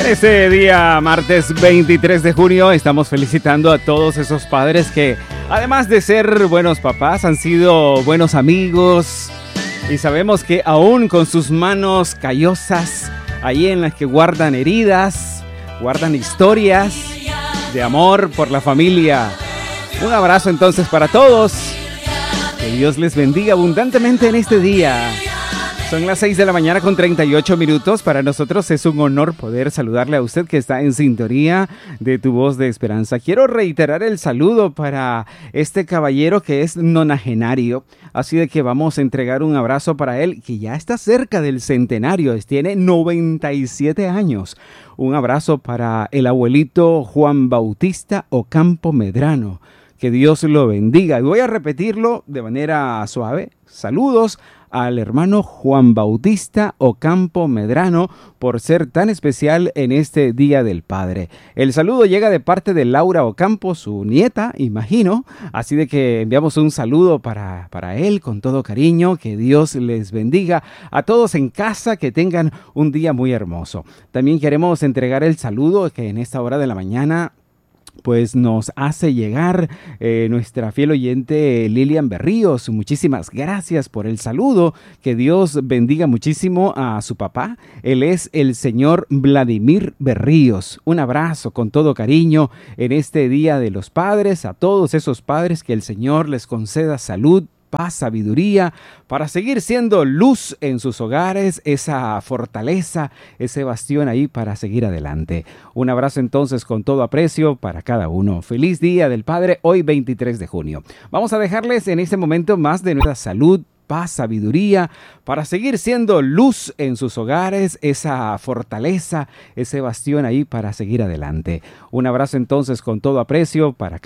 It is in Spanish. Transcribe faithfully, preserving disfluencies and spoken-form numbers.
Este día, martes veintitrés de junio, estamos felicitando a todos esos padres que, además de ser buenos papás, han sido buenos amigos. Y sabemos que aún con sus manos callosas, ahí en las que guardan heridas, guardan historias de amor por la familia. Un abrazo entonces para todos. Que Dios les bendiga abundantemente en este día. Son las seis de la mañana con treinta y ocho minutos. Para nosotros es un honor poder saludarle a usted que está en sintonía de Tu Voz de Esperanza. Quiero reiterar el saludo para este caballero que es nonagenario. Así de que vamos a entregar un abrazo para él, que ya está cerca del centenario. Tiene noventa y siete años. Un abrazo para el abuelito Juan Bautista Ocampo Medrano. Que Dios lo bendiga. Y voy a repetirlo de manera suave. Saludos al hermano Juan Bautista Ocampo Medrano por ser tan especial en este Día del Padre. El saludo llega de parte de Laura Ocampo, su nieta, imagino. Así de que enviamos un saludo para, para él con todo cariño. Que Dios les bendiga a todos en casa, que tengan un día muy hermoso. También queremos entregar el saludo que en esta hora de la mañana pues nos hace llegar eh, nuestra fiel oyente Lilian Berríos. Muchísimas gracias por el saludo. Que Dios bendiga muchísimo a su papá. Él es el señor Vladimir Berríos. Un abrazo con todo cariño en este Día de los Padres. A todos esos padres, que el Señor les conceda salud, paz, sabiduría, para seguir siendo luz en sus hogares, esa fortaleza, ese bastión ahí para seguir adelante. Un abrazo entonces con todo aprecio para cada uno. Feliz Día del Padre, hoy veintitrés de junio. Vamos a dejarles en este momento más de nuestra salud, paz, sabiduría, para seguir siendo luz en sus hogares, esa fortaleza, ese bastión ahí para seguir adelante. Un abrazo entonces con todo aprecio para cada